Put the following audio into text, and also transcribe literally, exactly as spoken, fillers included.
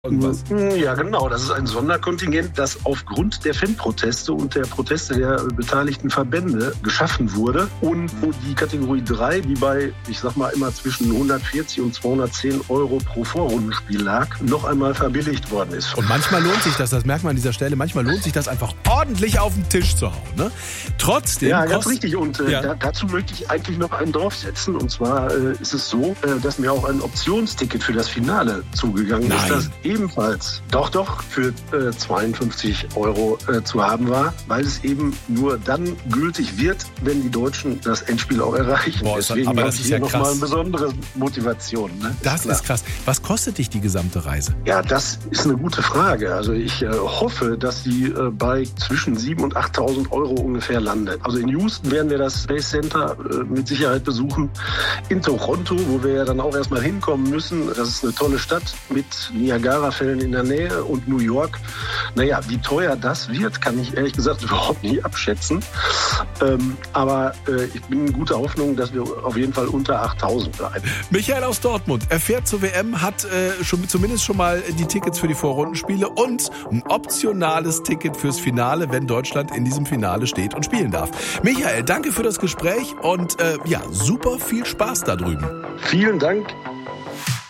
Irgendwas. Ja, genau. Das ist ein Sonderkontingent, das aufgrund der Fanproteste und der Proteste der beteiligten Verbände geschaffen wurde und wo die Kategorie drei, die bei, ich sag mal, immer zwischen hundertvierzig und zweihundertzehn Euro pro Vorrundenspiel lag, noch einmal verbilligt worden ist. Und manchmal lohnt sich das, das merkt man an dieser Stelle, manchmal lohnt sich das einfach ordentlich auf den Tisch zu hauen. Ne? Trotzdem. Ja, ganz kost- richtig. Und äh, ja. da, dazu möchte ich eigentlich noch einen draufsetzen. Und zwar äh, ist es so, äh, dass mir auch ein Optionsticket für das Finale zugegangen Nein. ist, das ebenfalls doch, doch für äh, zweiundfünfzig Euro äh, zu haben war, weil es eben nur dann gültig wird, wenn die Deutschen das Endspiel auch erreichen. Boah, ist das- Deswegen aber habe das ich ist hier ja nochmal krass. eine besondere Motivation. Ne? Das klar. ist krass. Was kostet dich die gesamte Reise? Ja, das ist eine gute Frage. Also ich äh, hoffe, dass die äh, bei zwischen siebentausend und achttausend Euro ungefähr landet. Also in Houston werden wir das Space Center äh, mit Sicherheit besuchen. In Toronto, wo wir ja dann auch erstmal hinkommen müssen. Das ist eine tolle Stadt mit Niagara-Fällen in der Nähe und New York. Naja, wie teuer das wird, kann ich ehrlich gesagt überhaupt nicht abschätzen. Ähm, aber äh, ich bin in guter Hoffnung, dass wir auf jeden Fall unter achttausend bleiben. Michael aus Dortmund, er fährt zur W M, hat äh, schon, zumindest schon mal die Tickets für die Vorrundenspiele und ein optionales Ticket fürs Finale, wenn Deutschland in diesem Finale steht und spielen darf. Michael, danke für das Gespräch und äh, ja, super viel Spaß da drüben. Vielen Dank.